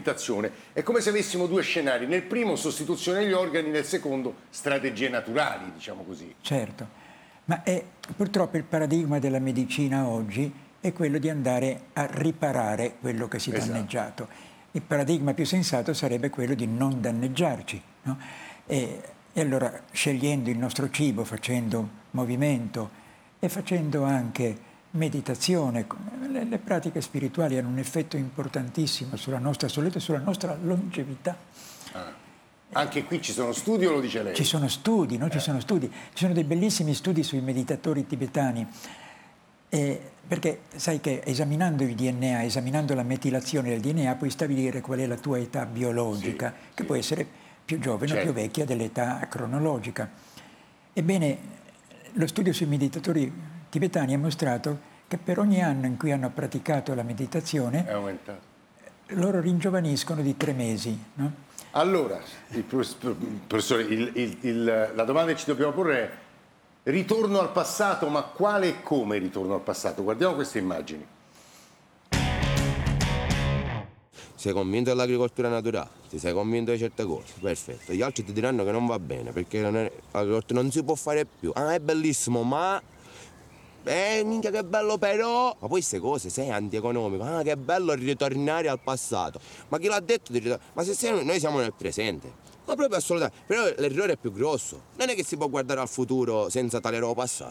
alimentazione. È come se avessimo due scenari, nel primo sostituzione degli organi, nel secondo strategie naturali, diciamo così. Certo, ma purtroppo il paradigma della medicina oggi è quello di andare a riparare quello che si è danneggiato. Il paradigma più sensato sarebbe quello di non danneggiarci, no? E allora, scegliendo il nostro cibo, facendo movimento e facendo anche meditazione, le pratiche spirituali hanno un effetto importantissimo sulla nostra salute e sulla nostra longevità. Anche qui ci sono studi o lo dice lei? Ci sono studi, no? Ci sono studi. Ci sono dei bellissimi studi sui meditatori tibetani, perché sai che esaminando il DNA, esaminando la metilazione del DNA, puoi stabilire qual è la tua età biologica, che può essere più giovane o più vecchia dell'età cronologica. Ebbene, lo studio sui meditatori tibetani ha mostrato che per ogni anno in cui hanno praticato la meditazione, è aumentato. Loro ringiovaniscono di 3 mesi. No? Allora, professore, la domanda che ci dobbiamo porre è: ritorno al passato, ma quale e come ritorno al passato? Guardiamo queste immagini. Sei convinto dell'agricoltura naturale, ti sei convinto di certe cose, perfetto. Gli altri ti diranno che non va bene, perché l'agricoltura non si può fare più. Ah, è bellissimo, ma... minchia che bello però! Ma poi queste cose, sei antieconomico, ah che bello ritornare al passato. Ma chi l'ha detto di ritornare? Ma se noi siamo nel presente. Ma proprio assolutamente. Però l'errore è più grosso. Non è che si può guardare al futuro senza tale roba passato.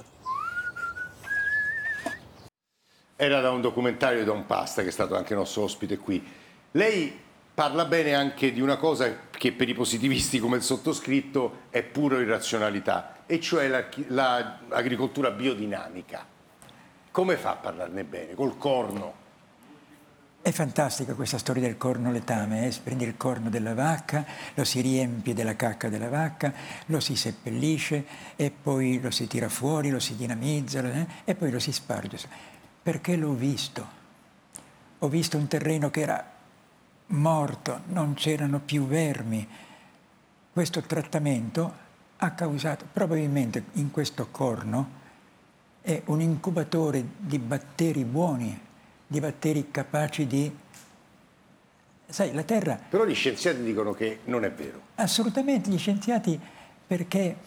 Era da un documentario di Don Pasta, che è stato anche nostro ospite qui. Lei parla bene anche di una cosa che per i positivisti come il sottoscritto è pura irrazionalità, e cioè l'agricoltura biodinamica. Come fa a parlarne bene? Col corno? È fantastica questa storia del corno letame. Si prende il corno della vacca, lo si riempie della cacca della vacca, lo si seppellisce e poi lo si tira fuori, lo si dinamizza e poi lo si sparge. Perché l'ho visto. Ho visto un terreno che era morto, non c'erano più vermi. Questo trattamento ha causato, probabilmente in questo corno, è un incubatore di batteri buoni, di batteri capaci di... Sai, la Terra... Però gli scienziati dicono che non è vero. Assolutamente, gli scienziati, perché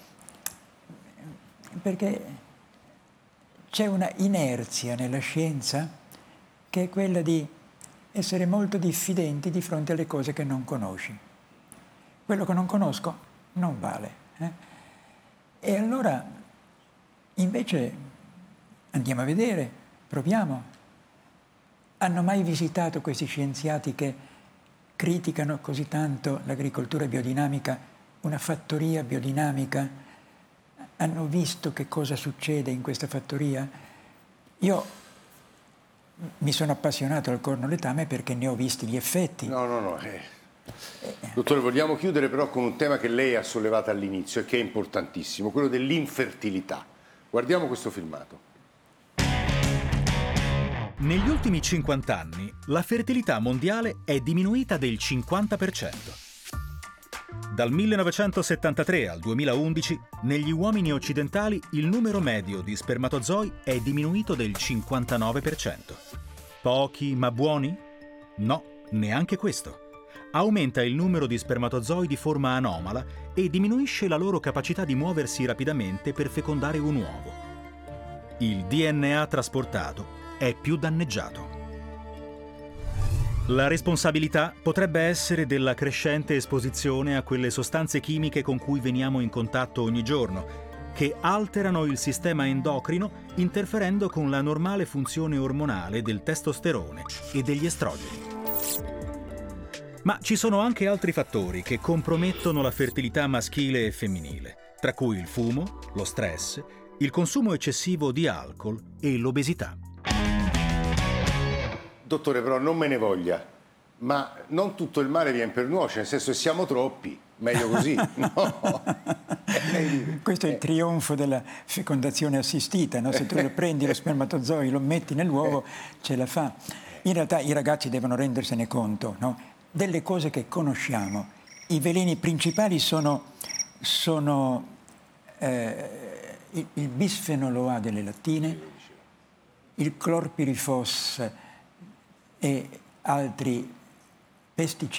c'è una inerzia nella scienza che è quella di essere molto diffidenti di fronte alle cose che non conosci. Quello che non conosco non vale. E allora, invece, andiamo a vedere, proviamo. Hanno mai visitato questi scienziati che criticano così tanto l'agricoltura biodinamica, una fattoria biodinamica? Hanno visto che cosa succede in questa fattoria? Io mi sono appassionato al corno letame perché ne ho visti gli effetti. No. Dottore, vogliamo chiudere però con un tema che lei ha sollevato all'inizio e che è importantissimo, quello dell'infertilità. Guardiamo questo filmato. Negli ultimi 50 anni la fertilità mondiale è diminuita del 50%. Dal 1973 al 2011, negli uomini occidentali il numero medio di spermatozoi è diminuito del 59%. Pochi ma buoni? No, neanche questo. Aumenta il numero di spermatozoi di forma anomala e diminuisce la loro capacità di muoversi rapidamente per fecondare un uovo. Il DNA trasportato è più danneggiato. La responsabilità potrebbe essere della crescente esposizione a quelle sostanze chimiche con cui veniamo in contatto ogni giorno, che alterano il sistema endocrino interferendo con la normale funzione ormonale del testosterone e degli estrogeni. Ma ci sono anche altri fattori che compromettono la fertilità maschile e femminile, tra cui il fumo, lo stress, il consumo eccessivo di alcol e l'obesità. Dottore, però non me ne voglia, ma non tutto il male viene per nuocere, nel senso che siamo troppi, meglio così. No. Questo è il trionfo della fecondazione assistita, no? Se tu lo prendi lo spermatozoi, lo metti nell'uovo, ce la fa. In realtà i ragazzi devono rendersene conto, no? Delle cose che conosciamo. I veleni principali sono il bisfenolo A delle lattine, il clorpirifos e altri pesticidi